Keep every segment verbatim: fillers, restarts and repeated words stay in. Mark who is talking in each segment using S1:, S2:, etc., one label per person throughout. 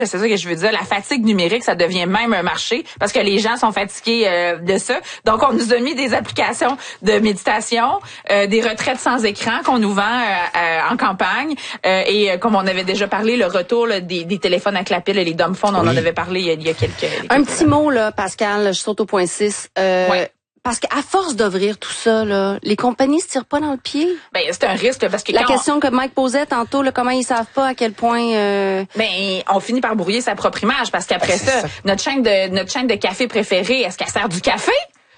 S1: C'est ça que je veux dire. La fatigue numérique, ça devient même un marché parce que les gens sont fatigués euh, de ça. Donc, on nous a mis des applications de méditation, euh, des retraites sans écran qu'on nous vend euh, euh, en campagne. Euh, et euh, comme on avait déjà parlé, le retour là, des, des téléphones avec la pile et les dumb phones, on oui. en avait parlé il y a, il y a quelques... quelques
S2: un petit mot, là, Pascal, je saute au point six. Euh, ouais. Parce qu'à force d'ouvrir tout ça, là, les compagnies se tirent pas dans le pied.
S1: Ben c'est un risque parce que
S2: la
S1: quand
S2: question
S1: on...
S2: que Mike posait tantôt, là, comment ils savent pas à quel point. Euh...
S1: Ben on finit par brouiller sa propre image parce qu'après ben, ça, ça, notre chaîne de notre chaîne de café préférée, est-ce qu'elle sert du café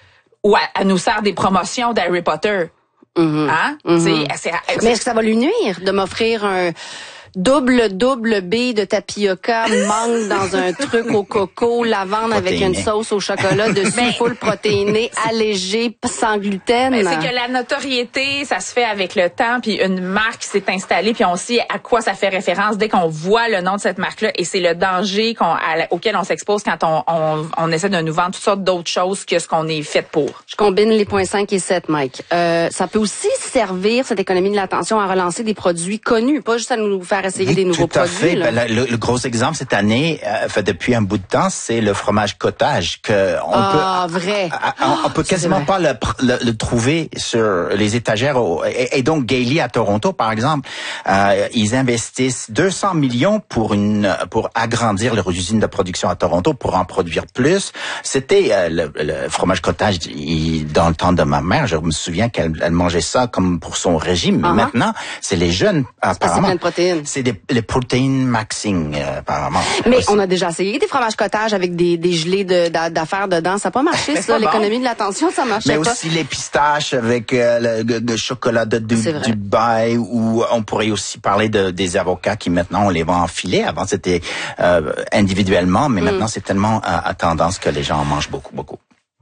S1: ou elle, elle nous sert des promotions d'Harry Potter?
S2: Mm-hmm. Hein? Mm-hmm. C'est, c'est, c'est... Mais est-ce que ça va lui nuire de m'offrir un double, double B de tapioca, mangue dans un truc au coco, lavande avec une sauce au chocolat dessus, ben, full protéiné, allégé, sans gluten.
S1: Ben, c'est que la notoriété, ça se fait avec le temps, puis une marque s'est installée, puis on sait à quoi ça fait référence dès qu'on voit le nom de cette marque-là, et c'est le danger qu'on, à, auquel on s'expose quand on, on, on essaie de nous vendre toutes sortes d'autres choses que ce qu'on est fait pour.
S2: Je combine les points cinq et sept, Mike. Euh, ça peut aussi servir, cette économie de l'attention, à relancer des produits connus, pas juste à nous faire essayer oui, des nouveaux
S3: tout à
S2: produits.
S3: Fait.
S2: Là.
S3: Ben, le, le gros exemple cette année, euh, fait depuis un bout de temps, c'est le fromage cottage que on
S2: ah,
S3: peut,
S2: vrai.
S3: À, à, on, on peut oh, quasiment pas le, le, le trouver sur les étagères. Au, et, et donc Gailey à Toronto, par exemple, euh, ils investissent deux cents millions pour une pour agrandir leur usine de production à Toronto pour en produire plus. C'était euh, le, le fromage cottage il, dans le temps de ma mère. Je me souviens qu'elle elle mangeait ça comme pour son régime. Mais uh-huh. maintenant, c'est les jeunes apparemment.
S2: C'est protéines.
S3: C'est des les protéines maxing euh, apparemment.
S2: Mais aussi. On a déjà essayé des fromages cottage avec des des gelées de d'affaires dedans, ça n'a pas marché ça. L'économie bon. de l'attention, ça marchait
S3: Mais
S2: pas.
S3: Mais aussi les pistaches avec euh, le, le chocolat de du, Dubaï, ou on pourrait aussi parler de des avocats qui maintenant on les vend en filet. Avant c'était euh, individuellement, mais mm. maintenant c'est tellement à, à tendance que les gens en mangent beaucoup beaucoup.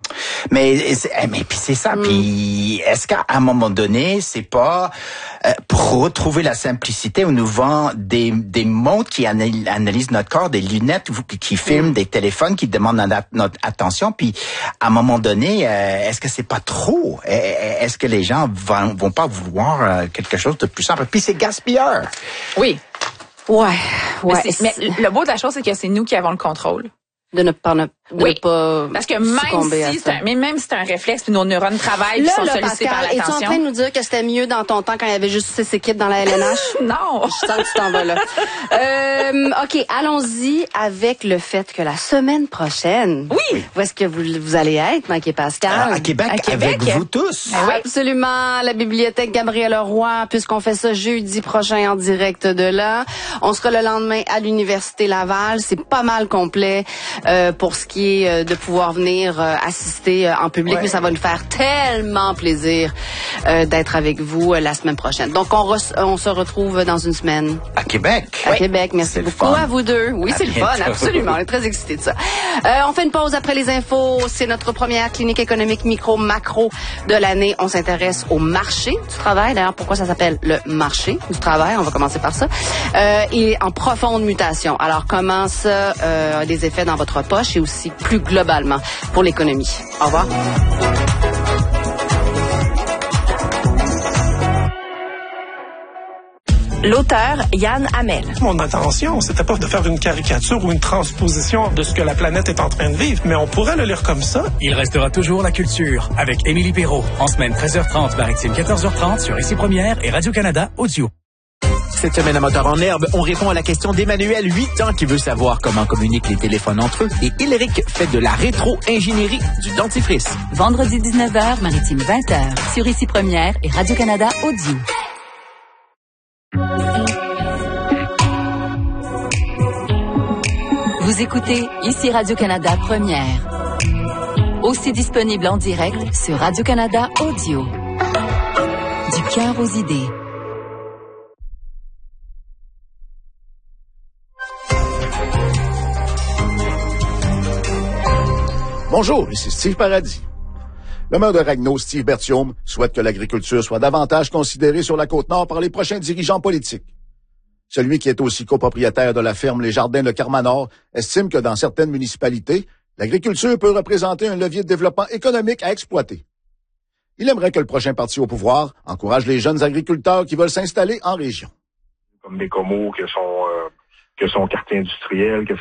S3: Mais mais puis c'est ça. Mm. Puis est-ce qu'à un moment donné, c'est pas euh, pour retrouver la simplicité, on nous vend des des montres qui analysent notre corps, des lunettes qui, qui filment, mm. des téléphones qui demandent notre, notre attention. Puis à un moment donné, euh, est-ce que c'est pas trop? Est-ce que les gens vont, vont pas vouloir euh, quelque chose de plus simple? Puis c'est gaspilleur.
S1: Oui.
S2: Ouais. Ouais.
S1: Mais, mais le beau de la chose, c'est que c'est nous qui avons le contrôle.
S2: De ne pas, de
S1: oui.
S2: ne pas
S1: parce que même si c'est un, mais même si c'est un réflexe, puis nos neurones travaillent, puis sont sollicités par l'attention.
S2: Es-tu en train de nous dire que c'était mieux dans ton temps quand il y avait juste six équipes dans la L N H?
S1: Non.
S2: Je sens que tu t'en vas là. euh, OK, allons-y avec le fait que la semaine prochaine,
S1: oui,
S2: où est-ce que vous, vous allez être, Mike et Pascal?
S3: À, à, Québec, à Québec, avec vous tous.
S2: Ah, oui. Absolument, la bibliothèque Gabriel Roy, puisqu'on fait ça jeudi prochain en direct de là. On sera le lendemain à l'Université Laval. C'est pas mal complet euh, pour ce qui de pouvoir venir euh, assister euh, en public, ouais. mais ça va nous faire tellement plaisir euh, d'être avec vous euh, la semaine prochaine. Donc, on, re- on se retrouve dans une semaine.
S3: À Québec.
S2: À oui. Québec. Merci c'est beaucoup à vous deux. Oui, à c'est bientôt. Le fun, absolument. On est très excités de ça. Euh, on fait une pause après les infos. C'est notre première clinique économique micro-macro de l'année. On s'intéresse au marché du travail. D'ailleurs, pourquoi ça s'appelle le marché du travail? On va commencer par ça. Euh, il est en profonde mutation. Alors, comment ça euh, a des effets dans votre poche et aussi plus globalement pour l'économie. Au revoir.
S4: L'auteur Yann Hamel.
S5: Mon intention, c'était pas de faire une caricature ou une transposition de ce que la planète est en train de vivre, mais on pourrait le lire comme ça.
S6: Il restera toujours la culture avec Émilie Perrault. En semaine treize heures trente, maritime quatorze heures trente sur Ici Première et Radio-Canada Audio.
S7: Cette semaine à Moteur en herbe, on répond à la question d'Emmanuel, huit ans, qui veut savoir comment communiquent les téléphones entre eux. Et Hyléric fait de la rétro-ingénierie du dentifrice.
S8: Vendredi dix-neuf heures, maritime vingt heures, sur Ici Première et Radio-Canada Audio. Vous écoutez Ici Radio-Canada Première. Aussi disponible en direct sur Radio-Canada Audio. Du cœur aux idées.
S9: Bonjour, ici Steve Paradis. Le maire de Ragno, Steve Berthiaume, souhaite que l'agriculture soit davantage considérée sur la Côte-Nord par les prochains dirigeants politiques. Celui qui est aussi copropriétaire de la ferme Les Jardins de Carmanor estime que dans certaines municipalités, l'agriculture peut représenter un levier de développement économique à exploiter. Il aimerait que le prochain parti au pouvoir encourage les jeunes agriculteurs qui veulent s'installer en région.
S10: Comme des comos qui sont... Euh que son quartier industriel, que